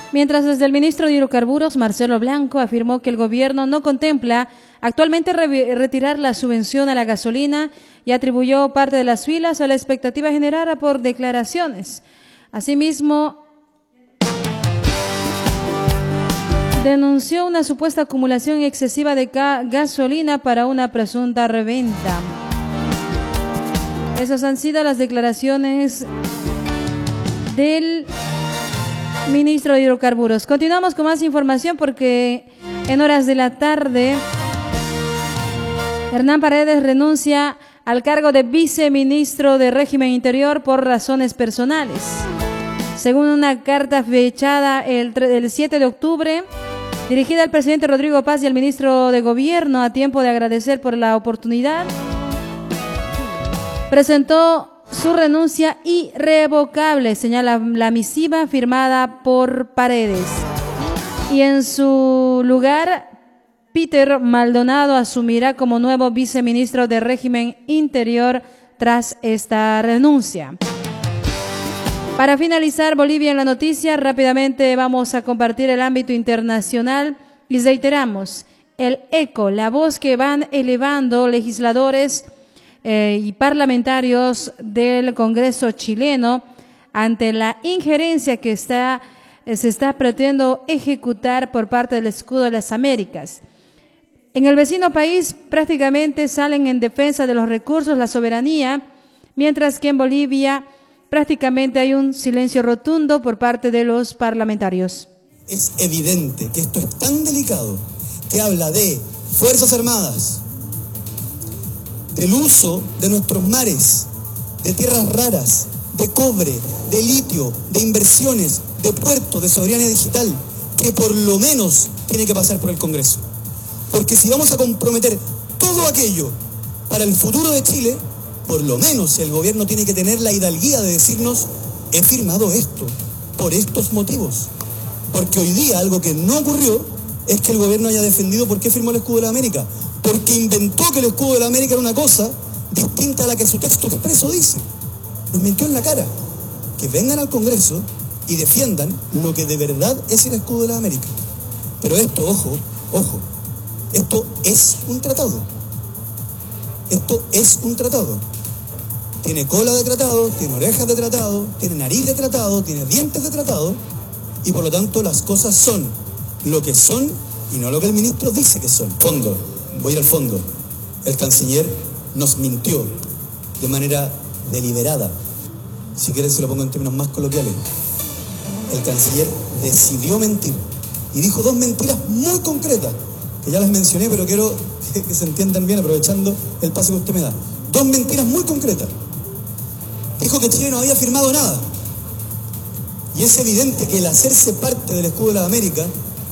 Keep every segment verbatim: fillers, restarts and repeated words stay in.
Mientras desde el ministro de Hidrocarburos, Marcelo Blanco, afirmó que el gobierno no contempla actualmente re retirar la subvención a la gasolina y atribuyó parte de las filas a la expectativa generada por declaraciones. Asimismo, denunció una supuesta acumulación excesiva de gasolina para una presunta reventa. Esas han sido las declaraciones del ministro de Hidrocarburos. Continuamos con más información porque en horas de la tarde Hernán Paredes renuncia al cargo de viceministro de Régimen Interior por razones personales. Según una carta fechada el, el siete de octubre, dirigida al presidente Rodrigo Paz y al ministro de Gobierno, a tiempo de agradecer por la oportunidad, presentó su renuncia irrevocable, señala la misiva firmada por Paredes. Y en su lugar, Peter Maldonado asumirá como nuevo viceministro de Régimen Interior tras esta renuncia. Para finalizar, Bolivia en la noticia, rápidamente vamos a compartir el ámbito internacional y reiteramos el eco, la voz que van elevando legisladores eh, y parlamentarios del Congreso chileno ante la injerencia que está, eh, se está pretendiendo ejecutar por parte del Escudo de las Américas. En el vecino país prácticamente salen en defensa de los recursos, la soberanía, mientras que en Bolivia prácticamente hay un silencio rotundo por parte de los parlamentarios. Es evidente que esto es tan delicado que habla de Fuerzas Armadas, del uso de nuestros mares, de tierras raras, de cobre, de litio, de inversiones, de puertos, de soberanía digital, que por lo menos tiene que pasar por el Congreso. Porque si vamos a comprometer todo aquello para el futuro de Chile, por lo menos el gobierno tiene que tener la hidalguía de decirnos: he firmado esto por estos motivos. Porque hoy día algo que no ocurrió es que el gobierno haya defendido por qué firmó el Escudo de la América. Porque inventó que el Escudo de la América era una cosa distinta a la que su texto expreso dice. Nos mintió en la cara. Que vengan al Congreso y defiendan lo que de verdad es el Escudo de la América. Pero esto, ojo, ojo, esto es un tratado. Esto es un tratado. Tiene cola de tratado, tiene orejas de tratado, tiene nariz de tratado, tiene dientes de tratado, y por lo tanto las cosas son lo que son y no lo que el ministro dice que son. Fondo, voy al fondo. El canciller nos mintió de manera deliberada. Si quieren se lo pongo en términos más coloquiales. El canciller decidió mentir y dijo dos mentiras muy concretas, que ya las mencioné, pero quiero que, que se entiendan bien, aprovechando el paso que usted me da. Dos mentiras muy concretas. Dijo que Chile no había firmado nada. Y es evidente que el hacerse parte del Escudo de la América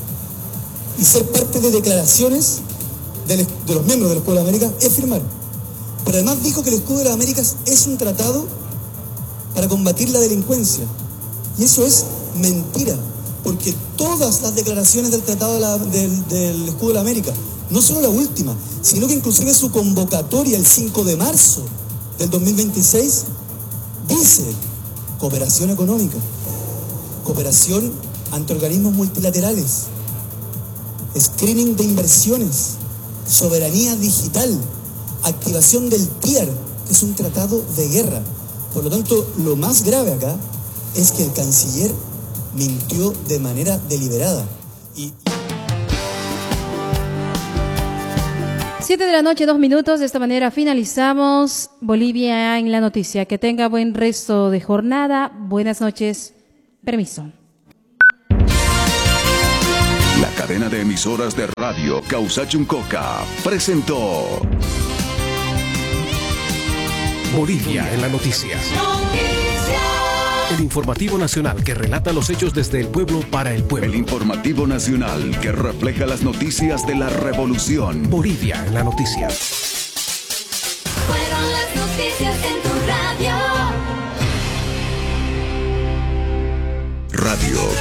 y ser parte de declaraciones de, de los miembros del Escudo de la América es firmar. Pero además dijo que el Escudo de las Américas es un tratado para combatir la delincuencia. Y eso es mentira, porque todas las declaraciones del Tratado de la, del, del Escudo de la América, no solo la última, sino que inclusive su convocatoria el cinco de marzo del dos mil veintiséis, dice cooperación económica, cooperación ante organismos multilaterales, screening de inversiones, soberanía digital, activación del T I A R, que es un tratado de guerra. Por lo tanto, lo más grave acá es que el canciller mintió de manera deliberada. Y... Siete de la noche, dos minutos. De esta manera finalizamos Bolivia en la noticia. Que tenga buen resto de jornada. Buenas noches. Permiso. La cadena de emisoras de radio Causachuncoca presentó Bolivia en la noticia. El informativo nacional que relata los hechos desde el pueblo para el pueblo. El informativo nacional que refleja las noticias de la revolución. Bolivia en la noticia. Fueron las noticias en tu radio. Radio